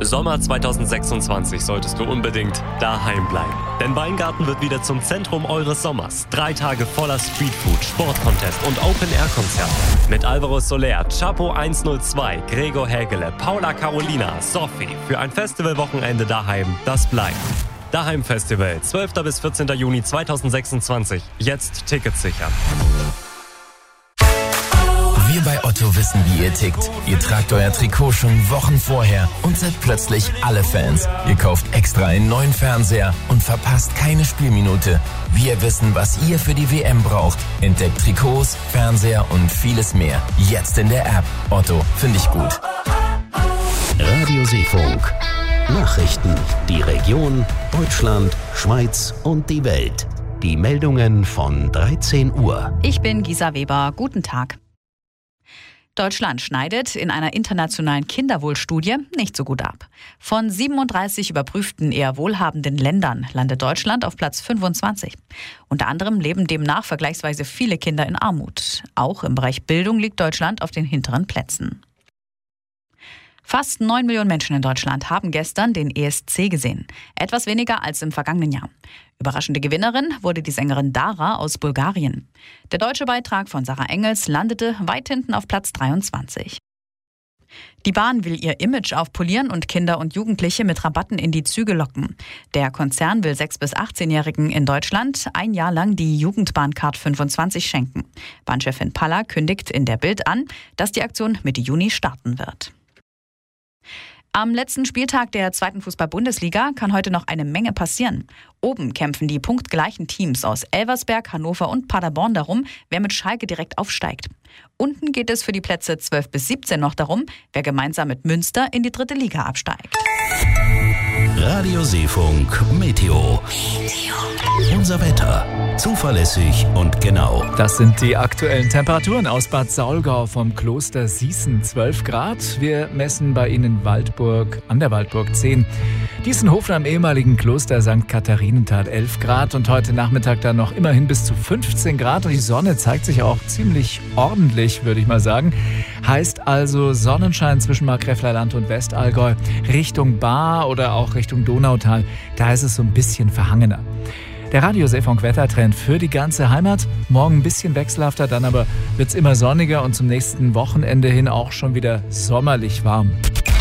Sommer 2026 solltest du unbedingt daheim bleiben. Denn Weingarten wird wieder zum Zentrum eures Sommers. 3 Tage voller Streetfood, Sportcontest und Open-Air-Konzerte. Mit Alvaro Soler, Chapo 102, Gregor Hägele, Paula Carolina, Sophie. Für ein Festivalwochenende daheim, das bleibt. Daheim Festival, 12. bis 14. Juni 2026. Jetzt Tickets sichern. Wir bei Otto wissen, wie ihr tickt. Ihr tragt euer Trikot schon Wochen vorher und seid plötzlich alle Fans. Ihr kauft extra einen neuen Fernseher und verpasst keine Spielminute. Wir wissen, was ihr für die WM braucht. Entdeckt Trikots, Fernseher und vieles mehr. Jetzt in der App. Otto, finde ich gut. Radio Seefunk. Nachrichten. Die Region, Deutschland, Schweiz und die Welt. Die Meldungen von 13 Uhr. Ich bin Gisa Weber. Guten Tag. Deutschland schneidet in einer internationalen Kinderwohlstudie nicht so gut ab. Von 37 überprüften eher wohlhabenden Ländern landet Deutschland auf Platz 25. Unter anderem leben demnach vergleichsweise viele Kinder in Armut. Auch im Bereich Bildung liegt Deutschland auf den hinteren Plätzen. Fast 9 Millionen Menschen in Deutschland haben gestern den ESC gesehen. Etwas weniger als im vergangenen Jahr. Überraschende Gewinnerin wurde die Sängerin Dara aus Bulgarien. Der deutsche Beitrag von Sarah Engels landete weit hinten auf Platz 23. Die Bahn will ihr Image aufpolieren und Kinder und Jugendliche mit Rabatten in die Züge locken. Der Konzern will 6- bis 18-Jährigen in Deutschland ein Jahr lang die Jugendbahncard 25 schenken. Bahnchefin Palla kündigt in der Bild an, dass die Aktion Mitte Juni starten wird. Am letzten Spieltag der 2. Fußball-Bundesliga kann heute noch eine Menge passieren. Oben kämpfen die punktgleichen Teams aus Elversberg, Hannover und Paderborn darum, wer mit Schalke direkt aufsteigt. Unten geht es für die Plätze 12 bis 17 noch darum, wer gemeinsam mit Münster in die 3. Liga absteigt. Radio Seefunk Meteo. Unser Wetter. Zuverlässig und genau. Das sind die aktuellen Temperaturen aus Bad Saulgau vom Kloster Sießen, 12 Grad. Wir messen bei Ihnen an der Waldburg 10. Diessenhofen am ehemaligen Kloster St. Katharinenthal 11 Grad und heute Nachmittag dann noch immerhin bis zu 15 Grad. Und die Sonne zeigt sich auch ziemlich ordentlich, würde ich mal sagen. Heißt also Sonnenschein zwischen Markgräfler Land und Westallgäu. Richtung Baar oder auch Richtung Donautal, da ist es so ein bisschen verhangener. Der Radio Seefunk Wettertrend für die ganze Heimat. Morgen ein bisschen wechselhafter, dann aber wird es immer sonniger und zum nächsten Wochenende hin auch schon wieder sommerlich warm.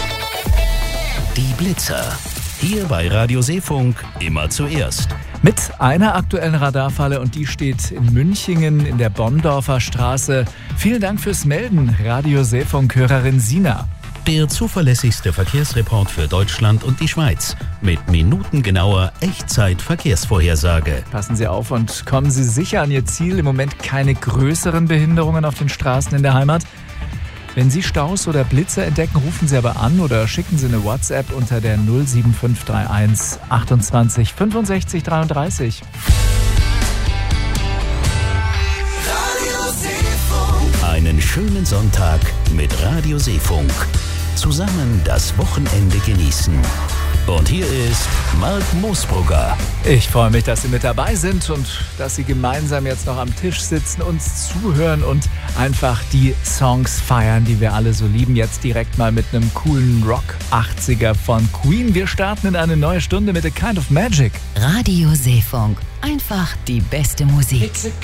Die Blitzer. Hier bei Radio Seefunk immer zuerst. Mit einer aktuellen Radarfalle und die steht in Münchingen in der Bonndorfer Straße. Vielen Dank fürs Melden, Radio Seefunk-Hörerin Sina. Der zuverlässigste Verkehrsreport für Deutschland und die Schweiz. Mit minutengenauer Echtzeit-Verkehrsvorhersage. Passen Sie auf und kommen Sie sicher an Ihr Ziel. Im Moment keine größeren Behinderungen auf den Straßen in der Heimat. Wenn Sie Staus oder Blitzer entdecken, rufen Sie aber an oder schicken Sie eine WhatsApp unter der 07531 28 65 33. Einen schönen Sonntag mit Radio Seefunk. Zusammen das Wochenende genießen. Und hier ist Mark Moosbrugger. Ich freue mich, dass Sie mit dabei sind und dass Sie gemeinsam jetzt noch am Tisch sitzen, uns zuhören und einfach die Songs feiern, die wir alle so lieben. Jetzt direkt mal mit einem coolen Rock-80er von Queen. Wir starten in eine neue Stunde mit A Kind of Magic. Radio Seefunk. Einfach die beste Musik.